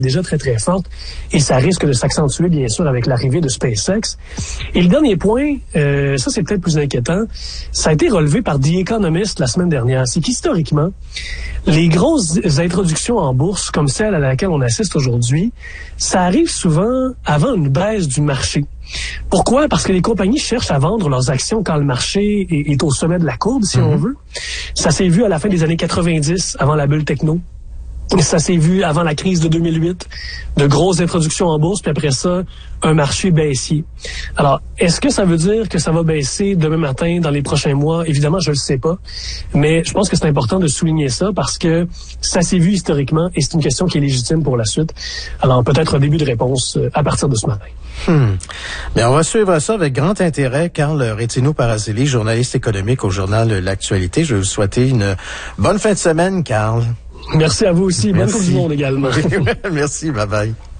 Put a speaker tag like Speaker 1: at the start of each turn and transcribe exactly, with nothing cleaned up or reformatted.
Speaker 1: déjà très, très forte, et ça risque de s'accentuer, bien sûr, avec l'arrivée de SpaceX. Et le dernier point, euh, ça c'est peut-être plus inquiétant, ça a été relevé par The Economist la semaine dernière, c'est qu'historiquement, les grosses introductions en bourse, comme celle à laquelle on assiste aujourd'hui, ça arrive souvent avant une baisse du marché. Pourquoi? Parce que les compagnies cherchent à vendre leurs actions quand le marché est, est au sommet de la courbe, si mm-hmm. on veut. Ça s'est vu à la fin des années quatre-vingt-dix, avant la bulle techno. Ça s'est vu avant la crise de deux mille huit, de grosses introductions en bourse, puis après ça, un marché baissier. Alors, est-ce que ça veut dire que ça va baisser demain matin, dans les prochains mois? Évidemment, je ne le sais pas, mais je pense que c'est important de souligner ça parce que ça s'est vu historiquement et c'est une question qui est légitime pour la suite. Alors, peut-être un début de réponse à partir de ce matin.
Speaker 2: Hmm. Bien, on va suivre ça avec grand intérêt. Carl Rétino-Paracelli, journaliste économique au journal L'Actualité. Je vais vous souhaiter une bonne fin de semaine, Carl.
Speaker 1: Merci à vous aussi. Bonne Coupe du Monde également.
Speaker 2: Merci, bye bye.